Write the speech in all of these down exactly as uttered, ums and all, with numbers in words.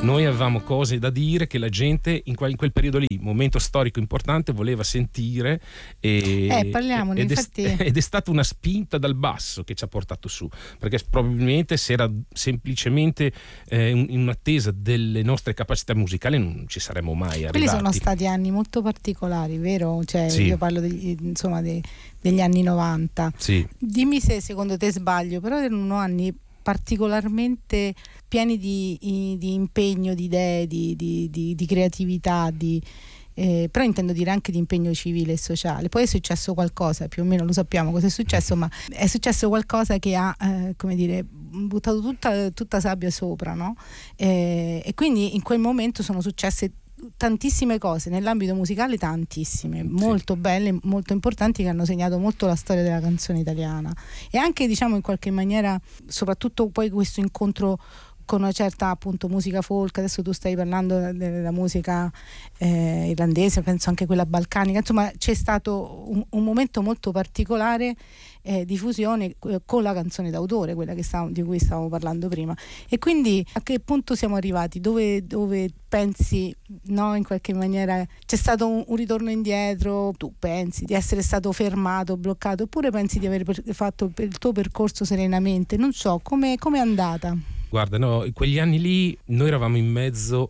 noi avevamo cose da dire che la gente in quel, in quel periodo lì, momento storico importante, voleva sentire e, eh, parliamone, ed, infatti... è, ed è stata una spinta dal basso che ci ha portato su, perché probabilmente se era semplicemente eh, in, in attesa delle nostre capacità musicali non ci saremmo mai arrivati. Quelli sono stati anni molto particolari, vero? Cioè, sì. Io parlo degli, insomma dei, degli anni novanta. Sì. Dimmi se secondo te sbaglio, però erano anni particolarmente pieni di, di impegno, di idee, di, di, di, di creatività, di, eh, però intendo dire anche di impegno civile e sociale. Poi è successo qualcosa, più o meno lo sappiamo cosa è successo, ma è successo qualcosa che ha, eh, come dire, buttato tutta, tutta sabbia sopra, no? Eh, e quindi in quel momento sono successe tantissime cose nell'ambito musicale, tantissime, molto sì. belle, molto importanti, che hanno segnato molto la storia della canzone italiana, e anche, diciamo, in qualche maniera, soprattutto poi questo incontro con una certa, appunto, musica folk. Adesso tu stai parlando della musica eh, irlandese, penso anche quella balcanica, insomma c'è stato un, un momento molto particolare eh, di fusione eh, con la canzone d'autore, quella che stavamo, di cui stavamo parlando prima. E quindi a che punto siamo arrivati? Dove, dove pensi, no, in qualche maniera c'è stato un, un ritorno indietro? Tu pensi di essere stato fermato, bloccato, oppure pensi di aver per, fatto il tuo percorso serenamente? Non so, come è andata? Guarda, no, in quegli anni lì noi eravamo in mezzo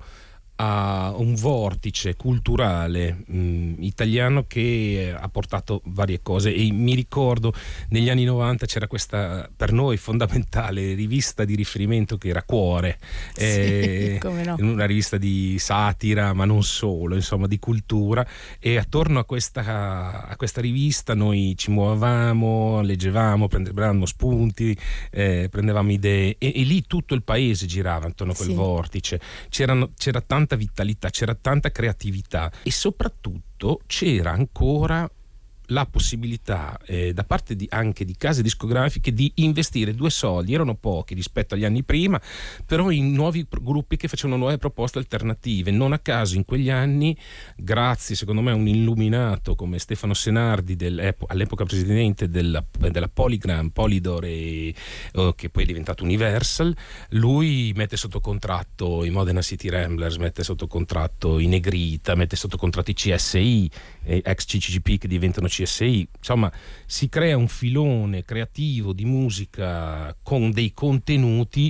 a un vortice culturale mh, italiano che ha portato varie cose, e mi ricordo negli anni novanta c'era questa per noi fondamentale rivista di riferimento che era Cuore, sì, eh, come no. una rivista di satira ma non solo, insomma di cultura, e attorno a questa, a questa rivista noi ci muovevamo, leggevamo, prendevamo spunti, eh, prendevamo idee, e, e lì tutto il paese girava intorno a quel sì. vortice. C'erano, c'era tanta vitalità, c'era tanta creatività, e soprattutto c'era ancora la possibilità eh, da parte di, anche di case discografiche di investire due soldi, erano pochi rispetto agli anni prima, però in nuovi pro- gruppi che facevano nuove proposte alternative. Non a caso in quegli anni, grazie secondo me a un illuminato come Stefano Senardi, del, all'epoca presidente della, della Polygram, Polydor, e, oh, che poi è diventato Universal, lui mette sotto contratto i Modena City Ramblers, mette sotto contratto i Negrita, mette sotto contratto i C S I, eh, ex C C G P che diventano C S I. Insomma, si crea un filone creativo di musica con dei contenuti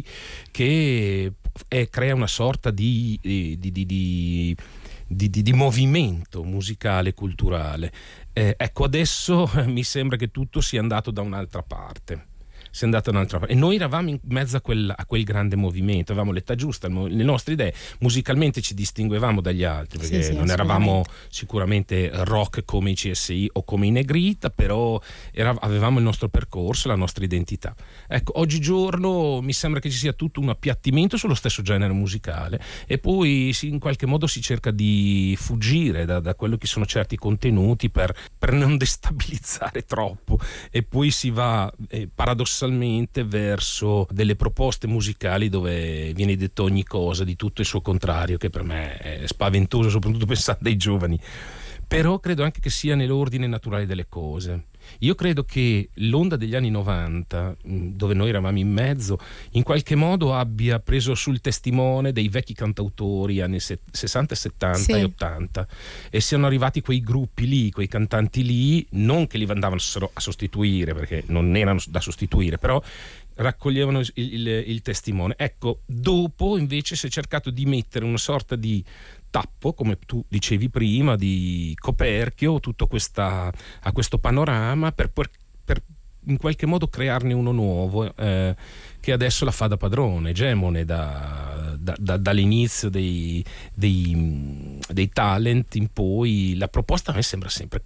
che è, crea una sorta di, di, di, di, di, di, di, di movimento musicale culturale. Eh, ecco, adesso mi sembra che tutto sia andato da un'altra parte. Si è andata da un'altra parte. E noi eravamo in mezzo a quel, a quel grande movimento, avevamo l'età giusta, le nostre idee, musicalmente ci distinguevamo dagli altri, perché sì, sì, non eravamo sicuramente rock come i C S I o come i Negrita, però era, avevamo il nostro percorso, la nostra identità. Ecco, oggigiorno mi sembra che ci sia tutto un appiattimento sullo stesso genere musicale, e poi si, in qualche modo si cerca di fuggire da, da quello che sono certi contenuti per, per non destabilizzare troppo, e poi si va eh, paradossalmente verso delle proposte musicali dove viene detto ogni cosa, di tutto il suo contrario, che per me è spaventoso, soprattutto pensando ai giovani. Però credo anche che sia nell'ordine naturale delle cose. Io credo che l'onda degli anni novanta, dove noi eravamo in mezzo, in qualche modo abbia preso sul testimone dei vecchi cantautori anni sessanta, settanta sì. e ottanta, e siano arrivati quei gruppi lì, quei cantanti lì, non che li andavano a sostituire, perché non erano da sostituire, però raccoglievano il, il, il testimone. Ecco, dopo invece si è cercato di mettere una sorta di tappo, come tu dicevi prima, di coperchio tutto questa, a questo panorama per, per, per in qualche modo crearne uno nuovo, eh, che adesso la fa da padrone, egemone da, da, da, dall'inizio dei, dei, dei talent in poi. La proposta a me sembra sempre